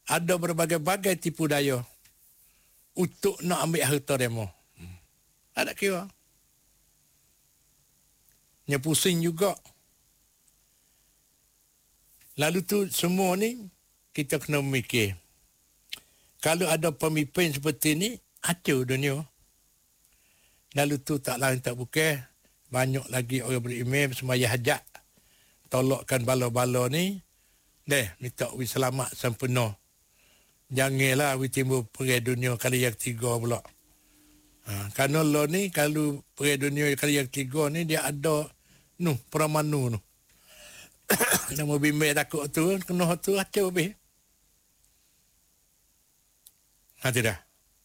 ada berbagai-bagai tipu daya untuk nak ambil harta demo. Ada kira. Nya pusing juga. Lalu tu semua ni kita kena mikir. Kalau ada pemimpin seperti ni, acau dunia. Lalu tu tak lain tak bukan. Banyak lagi orang berimam semaya hajat. Tolakkan bala-bala ni. Minta we selamat sempurna. Janganlah we timbul perang dunia kali yang 3 pula. Kerana Allah ni, kalau perang dunia kali yang 3 ni, dia ada Paramanu tu. Nama bimbing takut tu, kena tu acau habis. Tidak.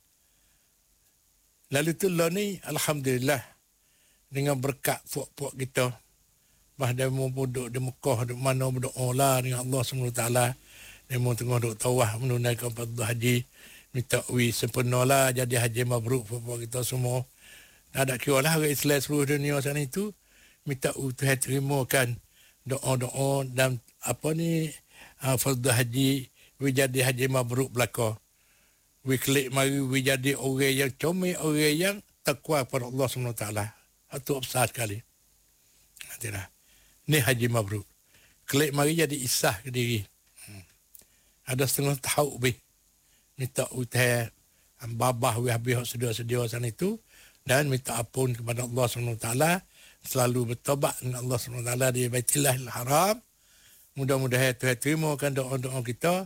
Lalu tu Allah ni, Alhamdulillah, dengan berkat puak-puak kita, bahkan dia duduk di Mekah, di mana berdoa lah dengan Allah SWT. Dia tengah duduk tawah menunaikan fardu haji, minta sempurna lah jadi haji mabruk puak-puak kita semua. Ada kira lah orang Islam seluruh dunia sana itu, minta Tuhan terimakan doa-doa dan fardu haji, jadi haji mabruk belaka. Klik mari jadi orang yang comel, orang yang takwa kepada Allah SWT. Itu besar sekali. Tidak. Ni haji mabruk. Klik mari jadi isah ke diri. Ada setengah tahu bih. Minta utah babah habis sedia-sedia sana itu. Dan minta ampun kepada Allah SWT. Selalu bertobat dengan Allah SWT di Baitillahil Haram. Mudah-mudahan Tuhan terimakan doa-doa kita.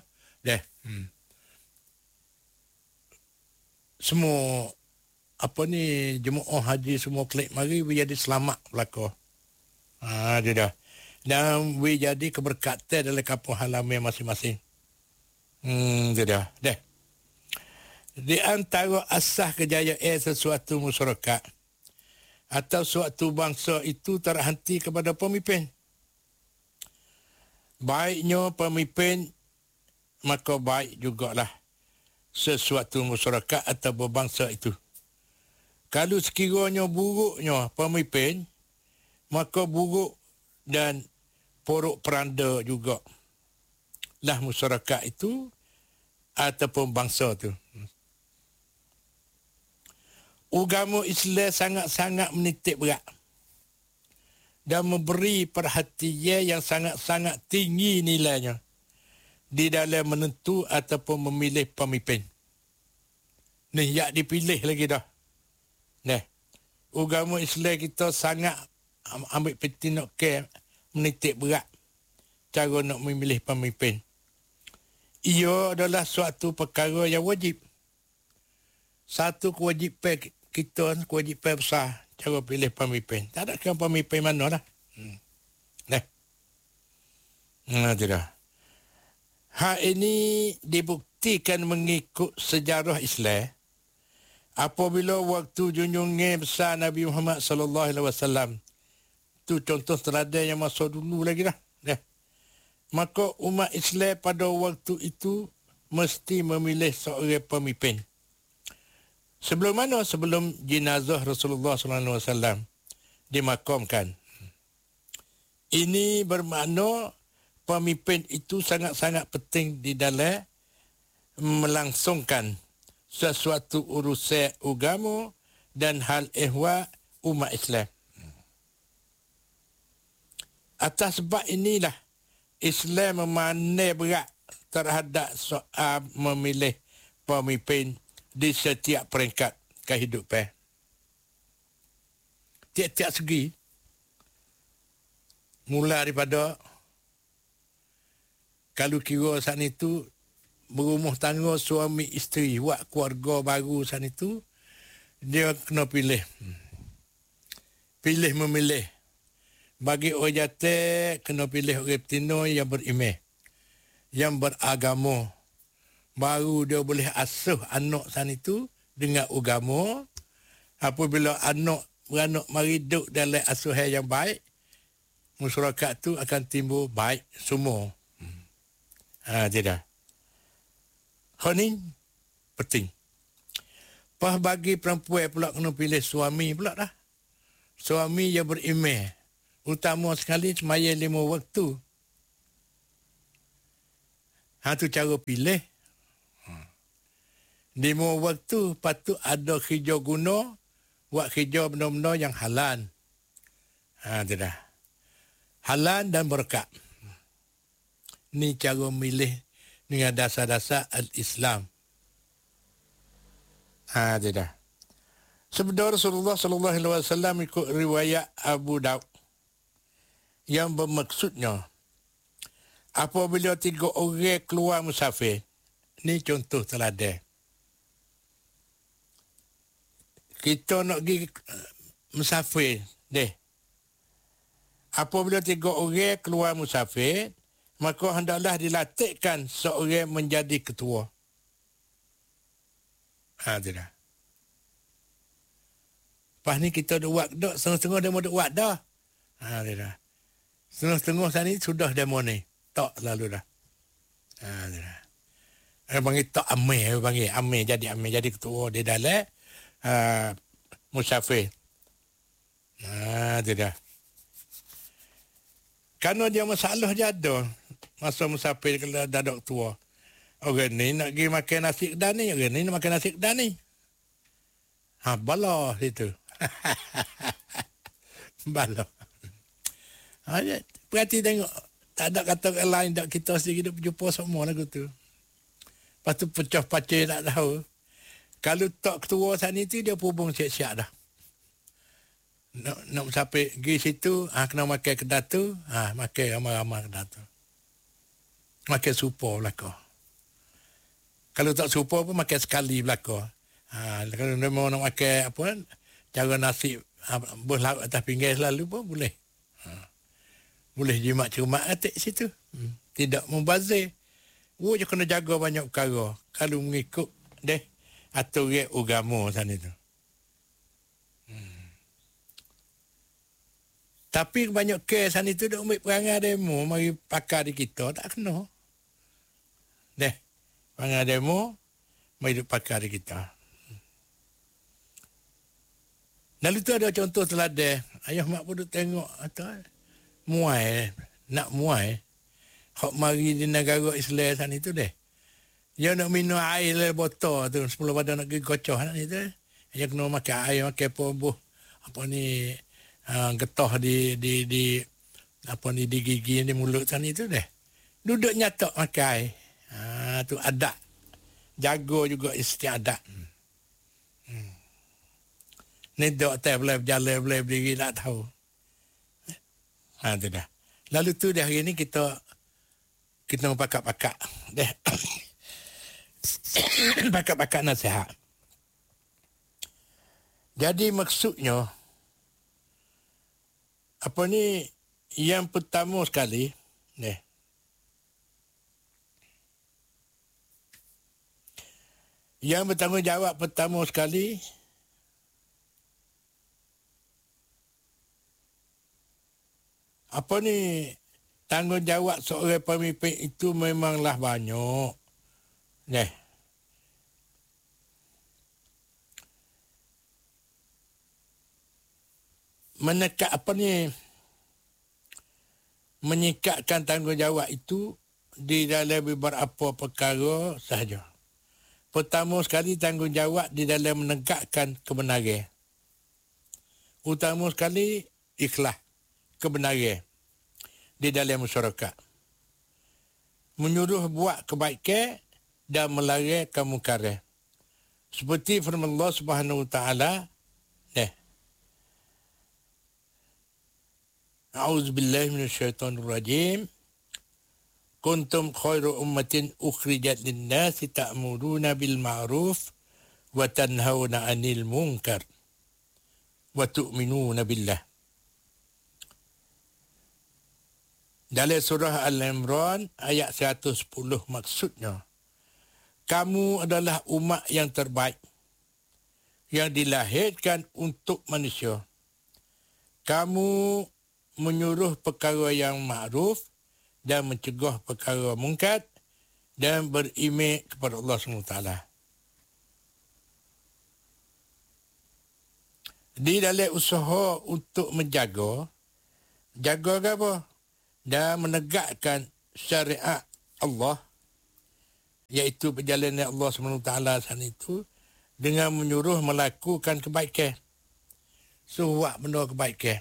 Semua jemaah haji semua klik mari we jadi selamat belaka. Dia dah. Dan we jadi keberkatan dalam kampung halaman masing-masing. Dia dah. Di antara asas kejayaan sesuatu masyarakat atau suatu bangsa itu terhenti kepada pemimpin. Baiknya pemimpin, maka baik jugalah sesuatu masyarakat atau berbangsa itu. Kalau sekiranya buruknya pemimpin, maka buruk dan porok peranda juga lah masyarakat itu ataupun bangsa itu. Agama Islam sangat-sangat menitik berat dan memberi perhatian yang sangat-sangat tinggi nilainya di dalam menentu ataupun memilih pemimpin. Ni yang dipilih lagi dah. Agama Islam kita sangat ambil peti nak menitik berat cara nak memilih pemimpin. Ia adalah suatu perkara yang wajib. Satu kewajipan kita, kewajipan besar cara pilih pemimpin. Tak ada kan pemimpin mana lah. Tidak. Hal ini dibuktikan mengikut sejarah Islam apabila waktu junjungan besar Nabi Muhammad sallallahu alaihi wasallam. Tu contoh teladan yang masa dulu lagi dah. Maka umat Islam pada waktu itu mesti memilih seorang pemimpin. Sebelum mana? Sebelum jenazah Rasulullah sallallahu alaihi wasallam dimakamkan. Ini bermakna pemimpin itu sangat-sangat penting di dalam melangsungkan sesuatu urusan agama dan hal ehwal umat Islam. Atas sebab inilah Islam memandai berat terhadap soal memilih pemimpin di setiap peringkat kehidupan. Tiap-tiap segi. Mula daripada kalau kira saat itu berumah tangga suami isteri, buat keluarga baru saat itu, dia kena pilih. Pilih memilih. Bagi orang jatuh, kena pilih orang betina yang beriman, yang beragama. Baru dia boleh asuh anak saat itu dengan agama. Apabila beranak mari duduk dalam asuhan yang baik, masyarakat tu akan timbul baik semua. Tidak. Hal ni penting. Pas bagi perempuan pula kena pilih suami pula dah. Suami yang beriman. Utama sekali semaya 5 waktu. Tu cara pilih Di mu waktu patut ada kerja guna, buat kerja benda-benda yang halal. Tidak. Halal dan berkat. Ni cara milih dengan dasar-dasar al-Islam. Tidak. Sebelum Rasulullah sallallahu alaihi wasallam ikut riwayat Abu Daud yang bermaksudnya apabila 3 orang keluar musafir, ni contoh teladan. Kita nak pergi musafir, deh. Apabila 3 orang keluar musafir, maka hendaklah dilatihkan seorang menjadi ketua. Tidak. Lepas ni kita duk buat dah, setengah-setengah demo duk buat dah. Tidak. Setengah-setengah sana ni sudah demo ni. Tak lalu dah. Tidak. Panggil tak amir, panggil amir jadi ketua di dalam musafir. Tidak. Kerana dia masalah je ada. Masa musafir kalau dadak tua. Orang ni nak pergi makan nasi kedai ni. Orang ni nak makan nasi kedai ni. Bala situ. Bala. Perhati tengok. Tak ada kata lain. Tak kita sendiri kita jumpa semua lagu tu. Lepas tu pecah pacai tak tahu. Kalau tak ketua sana tu dia hubung siap-siap dah. Nak sampai pergi situ, kena makan kedai tu, makan ramai-ramai kedai tu. Makan supa belakang. Kalau tak supa pun makan sekali belakang. Kalau dia mau nak makan apa, cara nasi berlauk atas pinggir selalu pun boleh. Boleh jimat cermat atik situ. Tidak membazir. Je kena jaga banyak perkara. Kalau mengikut aturan agama sana tu. Tapi banyak kes sana tu dah ambil perangai demo, mari pakar di kita, tak kena. Perangai demo, mari pakar di kita. Lalu tu ada contoh teladan. Ayah mak pun duk tengok, muai, nak muai. Hak mari di negara Islam sana tu Dia nak minum air dari botol tu, 10 badan nak pergi kocok ni tu. Dia kena makan air, makan buah, apa ni, getah di apa ni di gigi di mulut sana itu duduk nyatok makan tu adat, jaga juga istiadat. Ni dok tak boleh berjalan, boleh berdiri tak tahu. Tu dah. Lalu tu dah hari ni kita pakak-pakak pakak-pakak nasihat. Jadi maksudnya apa ni, yang pertama sekali yang bertanggungjawab pertama sekali apa ni, tanggungjawab seorang pemimpin itu memanglah banyak. Menekat apa ni, menyikatkan tanggungjawab itu di dalam beberapa perkara sahaja. Pertama sekali, tanggungjawab di dalam menegakkan kebenaran. Utama sekali, ikhlas kebenaran di dalam masyarakat. Menyuruh buat kebaikan dan melarang kemungkaran. Seperti firman Allah Subhanahu Wa Taala, A'udzubillahi minasyaitonirrajim. Kuntum khairu ummatin ukhrijat lin-nasi ta'muruna bil ma'ruf wa tanhauna 'anil munkar wa tu'minuna billah. Dalam surah Al-Imran ayat 110 maksudnya, kamu adalah umat yang terbaik yang dilahirkan untuk manusia. Kamu menyuruh perkara yang ma'ruf dan mencegah perkara mungkar dan beriman kepada Allah SWT. Di dalam usaha untuk jaga apa? Dan menegakkan syariat Allah, iaitu perjalanan Allah SWT sana itu dengan menyuruh melakukan kebaikan. So, buat benda kebaikan.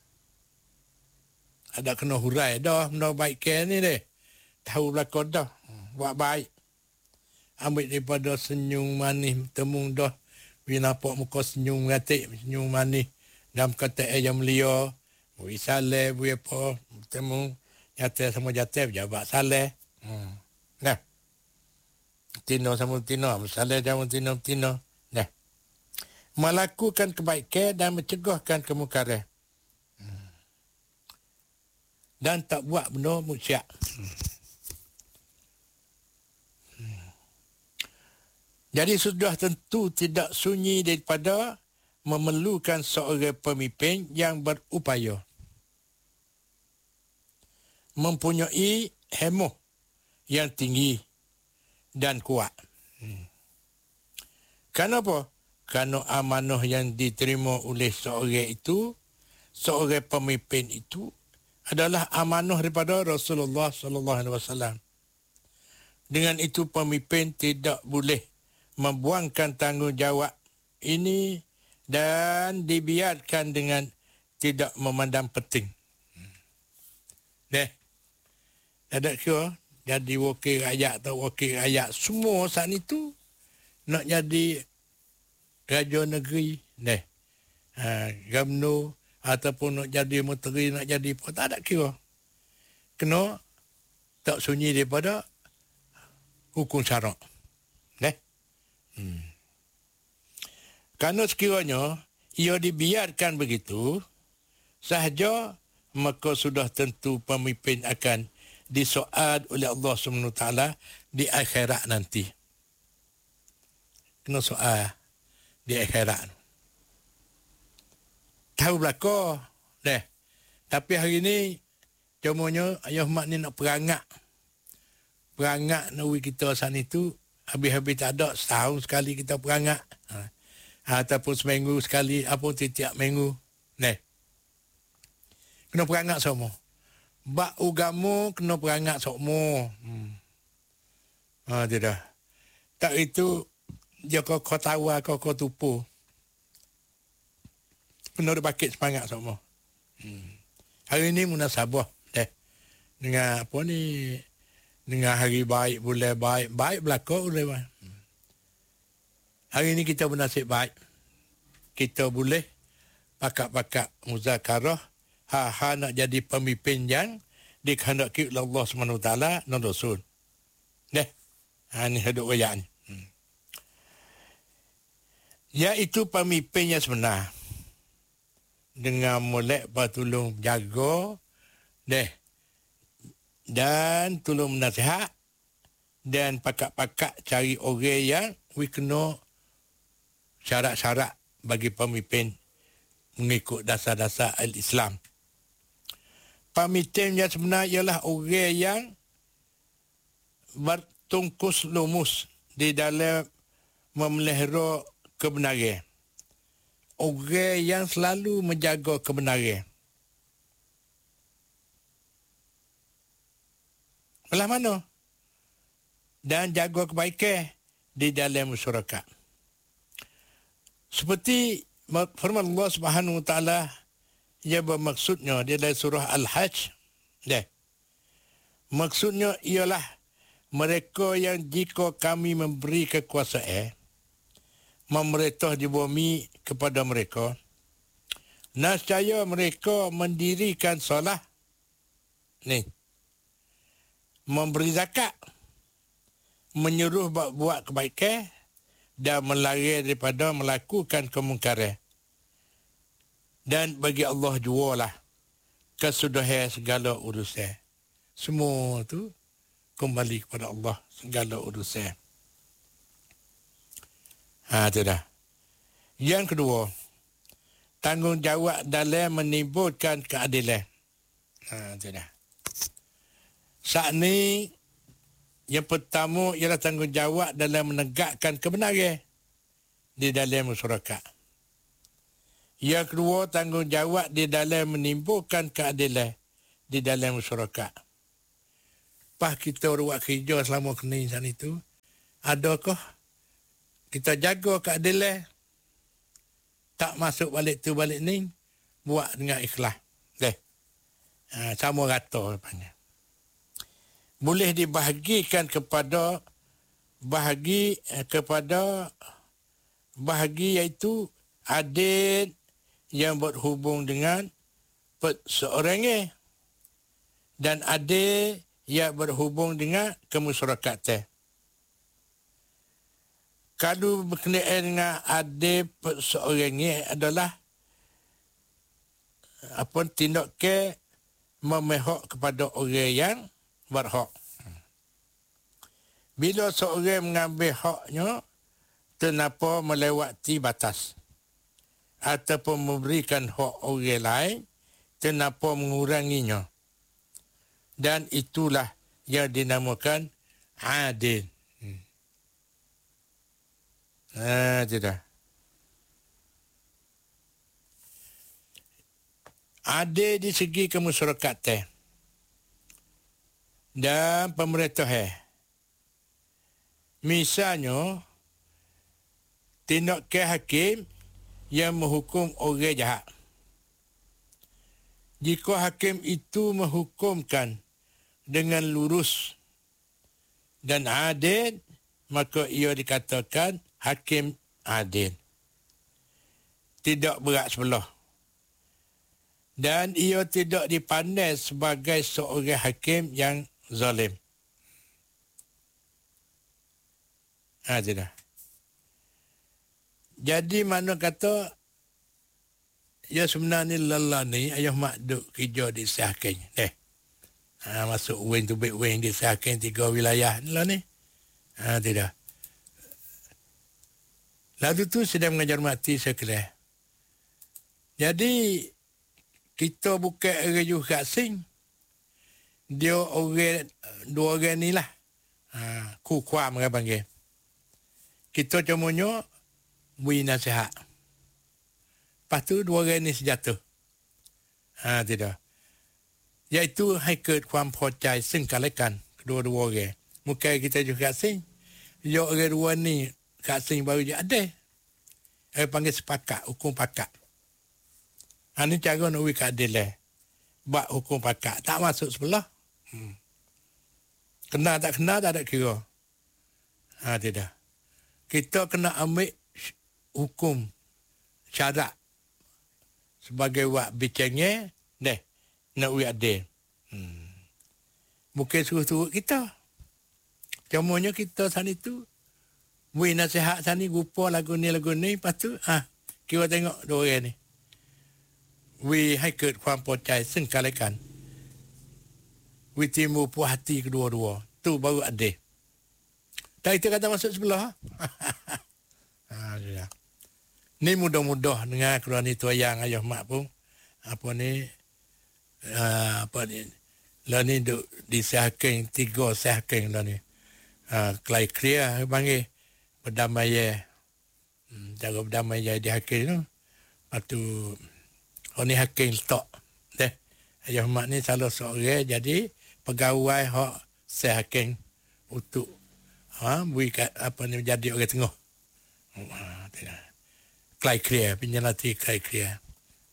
Ada kena hurai dah benda kebaikan ni deh. Tahu belakang dah. Buat baik. Ambil daripada senyum manis temu dah. Bila nampak muka senyum ngatik, senyum manis. Dalam kata yang melia. Beri saleh, beri apa. Temu. Nyata sama jatuh, berjabat saleh. Nah. Tino sama tino. Saleh sama tino. Nah. Melakukan kebaikan dan mencegahkan kemungkaran. Dan tak buat benda musyrik. Jadi sudah tentu tidak sunyi daripada memerlukan seorang pemimpin yang berupaya. Mempunyai hemah yang tinggi dan kuat. Kenapa? Kerana amanah yang diterima oleh seorang pemimpin itu adalah amanah daripada Rasulullah sallallahu alaihi wasallam. Dengan itu pemimpin tidak boleh membuangkan tanggungjawab ini dan dibiarkan dengan tidak memandang penting. Ada kira jadi wakil rakyat atau wakil rakyat semua saat itu nak jadi raja negeri, gubernur ataupun nak jadi menteri, nak jadi apa, tak ada kira. Kena tak sunyi daripada hukum syarak. Kerana sekiranya ia dibiarkan begitu sahaja, maka sudah tentu pemimpin akan disoal oleh Allah SWT di akhirat nanti. Kena soal di akhirat. Tahu belakang. Tapi hari ni, cumanya ayah mak ni nak perangak. Perangak nawi kita sana itu, habis-habis tak ada, setahun sekali kita perangak. Ataupun seminggu sekali, apa setiap minggu. Kena perangak semua. Bak ugamu kena perangak semua. Tidak. Tak itu, dia kau tahu, kau tupu. Kena dibakit semangat semua. Hari ni munasabah. Dengan apa ni, dengan hari baik, bulan baik. Baik belakang boleh. Hari ni kita bernasib baik. Kita boleh pakak-pakak muzakarah. Nak jadi pemimpin yang dikehendaki oleh Allah SWT dan Rasul. Ini hidup raya ni. Iaitu pemimpin yang sebenar. Dengan molek bertolong jaga. Dan tolong menasihat. Dan pakak-pakak cari orang yang kena syarat-syarat bagi pemimpin mengikut dasar-dasar al-Islam. Pemimpin yang sebenar ialah orang yang bertungkus lumus di dalam memelihara kebenaran. Orang yang selalu menjaga kebenaran. Belah mana? Dan jaga kebaikan di dalam masyarakat. Seperti firman Allah Subhanahu Wa Taala ia bermaksudnya di dalam surah Al-Hajj. Maksudnya ialah mereka yang jika kami memberi kekuasaan memerintah di bumi kepada mereka, nescaya mereka mendirikan solat, memberi zakat, menyuruh buat kebaikan dan melarang daripada melakukan kemungkaran. Dan bagi Allah jualah kesudahan segala urusan. Semua tu kembali kepada Allah segala urusan. Itu dah. Yang kedua, tanggungjawab dalam menimbulkan keadilan. Itu dah. Saat ni, yang pertama ialah tanggungjawab dalam menegakkan kebenaran di dalam masyarakat. Yang kedua, tanggungjawab di dalam menimbulkan keadilan di dalam masyarakat. Pas kita buat kerja selama kening sana itu, adakah kita jaga keadilan, tak masuk balik tu balik ni, buat dengan ikhlas. Sama rata lepas. Boleh dibahagikan kepada bahagi iaitu adil yang berhubung dengan seorangnya dan adil yang berhubung dengan kemusyarakatan. Kalau berkenaan dengan adil seorangnya adalah tindakan memihak kepada orang yang berhak. Bila seorang mengambil haknya tanpa melewati batas ataupun memberikan hak orang lain tanpa menguranginya. Dan itulah yang dinamakan adil. Tidak. Adil di segi kemusyarakatan dan pemerintahan. Misalnya, tindakan hakim yang menghukum orang jahat. Jika hakim itu menghukumkan dengan lurus dan adil, maka ia dikatakan hakim adil. Tidak berat sebelah. Dan ia tidak dipandang sebagai seorang hakim yang zalim. Tidak. Jadi mana kata, ya sebenarnya lelah ni, ayah mak duk kerja di Sihaking. Masuk wing tu big wing di Sihaking 3 wilayah ni lah ni. Tidak. Lalu tu sedang mengajar mati sekelah. Jadi, kita bukan orang juga asing. Dia orang, 2 orang ni lah. Kukuam mereka panggil. Kita cumanya beri nasihat. Lepas tu 2 orang ni sejatuh. Tidak. Iaitu haikut kuam pocai sengkalakan kedua-dua orang. Mungkin kita juga asing. Dia orang 2 ni kat asing baru je ada. Panggil sepakat, hukum pakat. Ini cara nak beri keadilan. Buat hukum pakat. Tak masuk sebelah. Kena tak ada kira. Tidak. Kita kena ambil hukum syarat sebagai buat bicaranya, nak beri adil. Bukan suruh-suruh kita. Cumanya kita sana tu, beri nasihat sana, rupa lagu ni, lepas tu, kira tengok 2 orang ni. ให้เกิดความพอใจซึ่งกันและกันวิธีมูpuas hati kedua-dua tu baru adil. Tak kita kata masuk sebelah. Ni mudah-mudah dengar keluar ni tuayang ayah mak pun lah ni duk di Sihaking 3 Sihaking lah ni. Kelai clear panggil berdamai cara berdamai di Hakim tu. Lepas tu ni hakim letak. Ayah mak ni salah seorang jadi pegawai hak sehakim untuk beri jadi orang tengah. Kelai clear, penyelati kelai clear.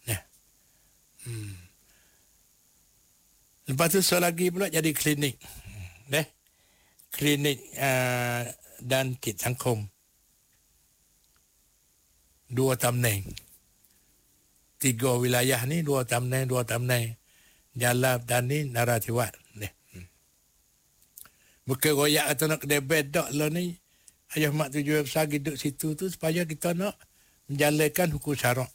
Lepas tu lagi pula jadi klinik. Klinik dan kit sangkum. 2 tamneng. 3 wilayah ni 2 tamneng. Jalab dan ni Narathiwat. Bukan royak atau nak kedai bed tak lah ni. Ayah mak tujuan besar hidup situ tu supaya kita nak menjalankan hukum syarak.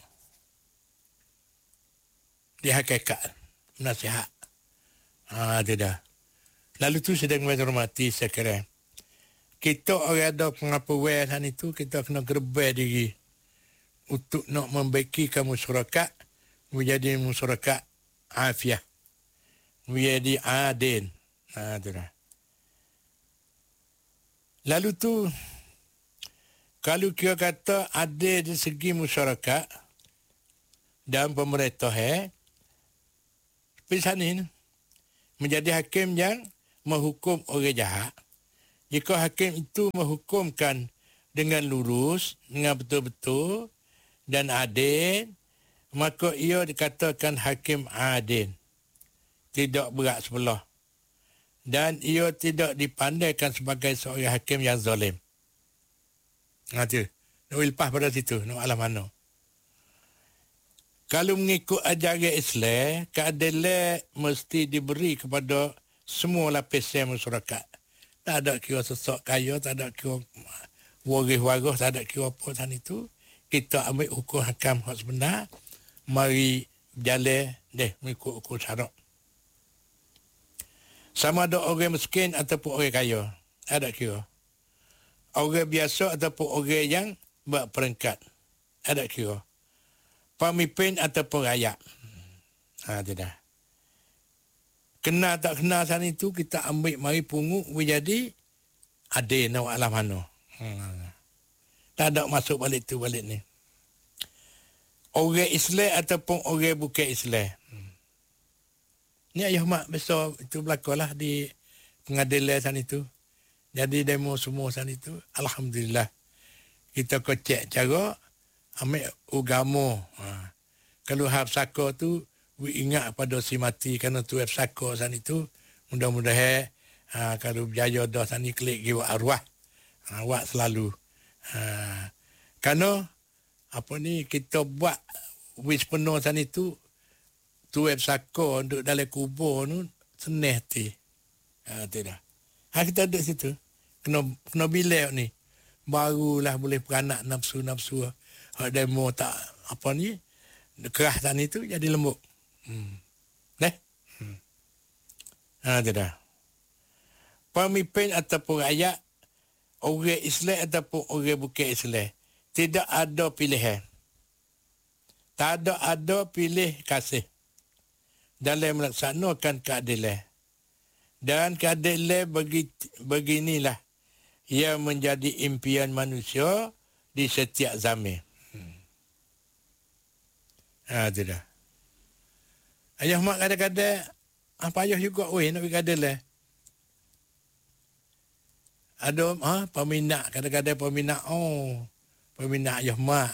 Di hakikat. Nasihat. Tidak. Lalu tu sedang menghormati sekarang. Kita orang ada pengapuan itu, kita kena gerbai diri. Untuk nak membaikkan masyarakat menjadi masyarakat afiah, menjadi adil. Itulah. Lalu tu, kalau kita kata adil di segi masyarakat dan pemerintah, pisanin menjadi hakim yang menghukum orang jahat, Jika hakim itu menghukumkan dengan lurus, dengan betul-betul dan adil, maka ia dikatakan hakim adil. Tidak berat sebelah. Dan ia tidak dipandaikan sebagai seorang hakim yang zalim. Tu. Nak lepas pada situ. Nak alam mana. Kalau mengikut ajaran Islam, keadilan mesti diberi kepada semua lapisan masyarakat. Tak ada kira sesak kaya, tak ada kira waris-waris, tak ada kira apa sana itu. Kita ambil hukum hakam yang sebenar. Mari berjalan mengikut hukum syarak. Sama ada orang miskin ataupun orang kaya. Ada kira. Orang biasa ataupun orang yang berperingkat. Ada kira. Pemimpin ataupun rakyat. Tidak. Kena tak kena sana itu, kita ambil mari pungut menjadi adil nak alam mana. Tak ada masuk balik tu balik ni. Orang Islam ataupun orang bukan Islam. Ni ayah mak besar itu berlakulah di pengadilan sana itu. Jadi demo semua sana itu. Alhamdulillah. Kita kocek cara ambil agama. Kalau hab saka tu, ingat pada si mati kerana tu hab saka sana itu. Mudah-mudahan kalau berjaya dah sana klik giwa arwah. Awak selalu. Kerana apa ni kita buat wis penuh sana itu. Tuan saka untuk dalam kubur tu seneh ti. Tidak. Kita duduk situ. Kena bilik ni. Barulah boleh beranak nafsu-nafsu. Hak demo tak apa ni kerah tani tu jadi lembut. Tidak. Pemimpin ataupun rakyat, orang Islam ataupun orang bukan Islam, tidak ada pilihan. Tak ada pilih kasih dalam melaksanakan keadilan. Dan keadilan beginilah yang menjadi impian manusia di setiap zaman. Tidak. Ayah mak kadang-kadang apa ayah juga nak pergi keadilan. Ada peminat, kadang-kadang peminat peminat ayah mak.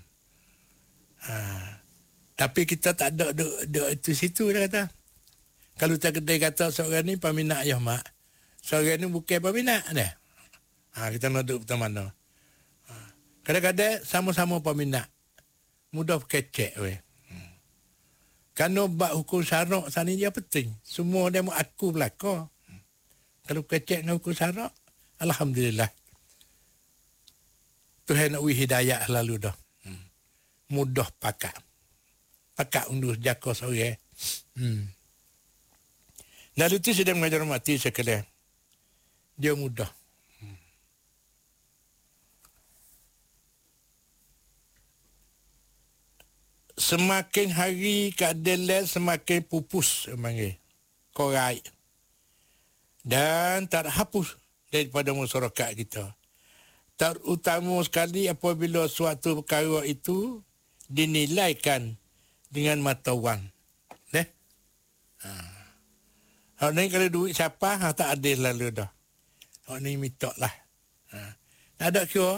Tapi kita tak ada itu situ dah kata. Kalau tak kedai kata seorang ni peminat ayah mak, seorang ni bukan peminat dah. Kita nak duduk betul mana. Kadang-kadang sama-sama peminat. Mudah kecek weh. Kerana bab hukum syarak sana dia penting. Semua dia mau aku belaka. Kalau kecek dengan hukum syarak, alhamdulillah. Tuhan nak hidayah lalu dah. Mudah pakat. Pakat undur jaka seorang. Lalu tu sedang mengajar mati sekalian. Dia mudah. Semakin hari keadilan semakin pupus panggil. Korai. Dan tak hapus daripada masyarakat kita. Terutama sekali apabila suatu perkara itu dinilaikan dengan mata wang. Hak ni kalau duit siapa, tak adil lalu dah. Hak ni minta lah. Tak ada kira.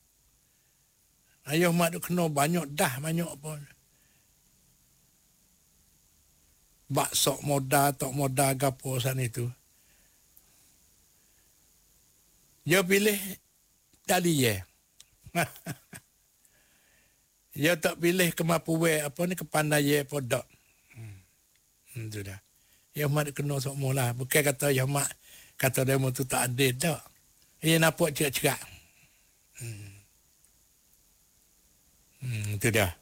Ayah mak tu kena banyak pun. Bak sok modal, tak modal gapo sana itu. Dia pilih tali ye. Dia tak pilih kemampuan apa ni kepandaian apa dak. Itu dah. Ya mak kena semua lah. Bukan kata ya mak kata demo tu tak adil tak. Ia nampak cerak-cerak. Itu dah.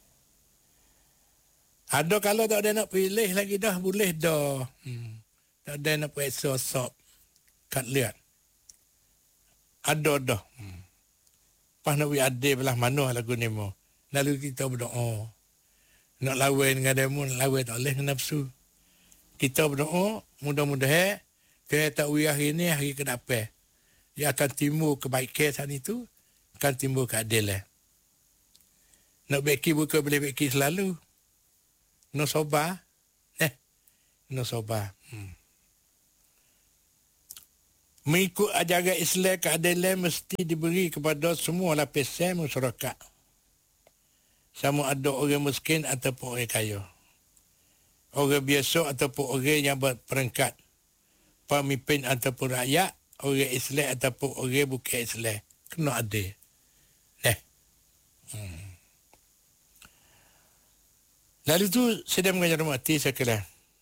Ada kalau tak ada nak pilih lagi dah boleh dah. Tak ada nak periksa sop kat lihat. Ada dah. Pas nak adil belah mana lagu ni mo. Lalu kita berdoa. Nak lawan dengan demo, nak lawan tak boleh dengan nafsu. Kita berdoa, mudah-mudahan Tuhan tak wih hari ni, hari ke depan. Dia akan timbul kebaikan saat itu, akan timbul keadilan. Nak baiki bukan boleh baiki selalu. No sobar. No sobar. Mengikut ajaran Islam, keadilan mesti diberi kepada semua lapisan masyarakat. Sama ada orang miskin ataupun orang kaya. Orang biasa ataupun orang yang berperingkat. Pemimpin ataupun rakyat. Orang Islam ataupun orang bukan Islam. Kena adil. Lalu tu saya mengajar mati sekalian.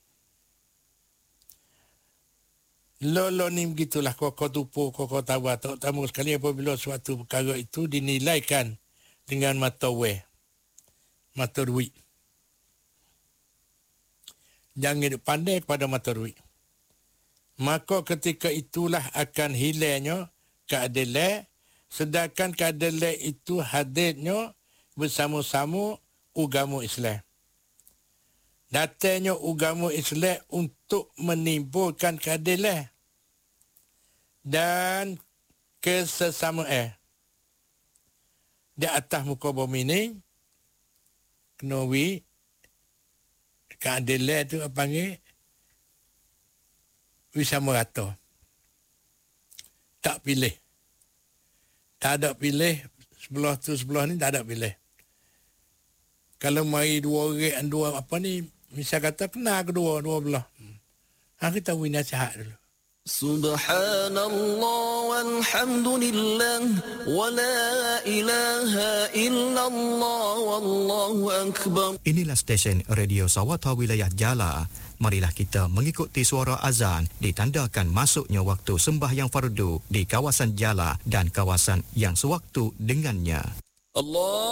Lolo ni begitulah kau tupu, kau tahu atau tamu sekali apabila suatu perkara itu dinilaikan dengan mata duit. Jangan pandai kepada mata duit. Maka ketika itulah akan hilangnya keadilan, sedangkan keadilan itu hadirnya bersama-sama agama Islam. Datangnya agama Islam untuk menimbulkan keadilan dan kesesamaan. Di atas muka bumi ni, kenawi keadilan tu apa panggil? Bisa merata. Tak pilih. Tak ada pilih. Sebelah tu sebelah ni tak ada pilih. Kalau mari dua orang, dua apa ni, misal kata kena dua belah. Kita beri nasihat dulu. Subhanallah walhamdulillah wa la ilaha illallah wallahu akbar. Inilah stesen Radio Sawata Wilayah Jala. Marilah kita mengikuti suara azan ditandakan masuknya waktu sembahyang fardu di kawasan Jala dan kawasan yang sewaktu dengannya. Allah